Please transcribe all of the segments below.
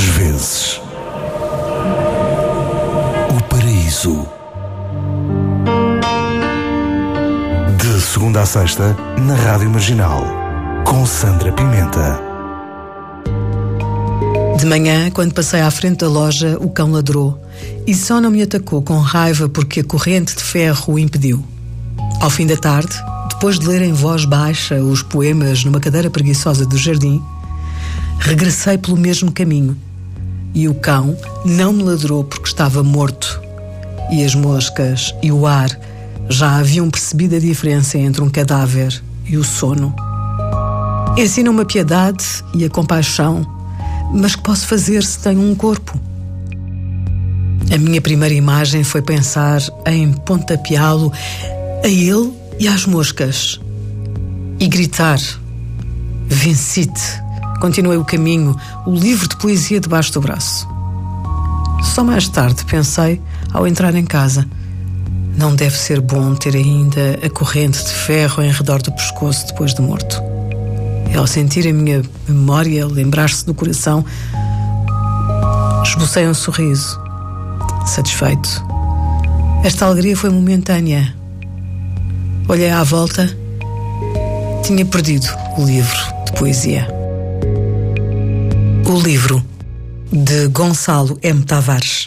Às vezes, o paraíso. De segunda a sexta, na Rádio Marginal, com Sandra Pimenta. De manhã, quando passei à frente da loja, o cão ladrou e só não me atacou com raiva porque a corrente de ferro o impediu. Ao fim da tarde, depois de ler em voz baixa os poemas numa cadeira preguiçosa do jardim, regressei pelo mesmo caminho e o cão não me ladrou porque estava morto e as moscas e o ar já haviam percebido a diferença entre um cadáver e o sono. Ensinam-me a piedade e a compaixão, mas que posso fazer se tenho um corpo? A minha primeira imagem foi pensar em pontapeá-lo a ele e às moscas e gritar: venci-te. Continuei o caminho, o livro de poesia debaixo do braço. Só mais tarde pensei, ao entrar em casa, não deve ser bom ter ainda a corrente de ferro em redor do pescoço depois de morto. E ao sentir a minha memória lembrar-se do coração, esbocei um sorriso, satisfeito. Esta alegria foi momentânea. Olhei à volta, tinha perdido o livro de poesia. O livro, de Gonçalo M. Tavares.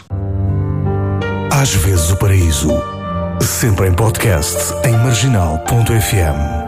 Às vezes o paraíso. Sempre em podcast em marginal.fm.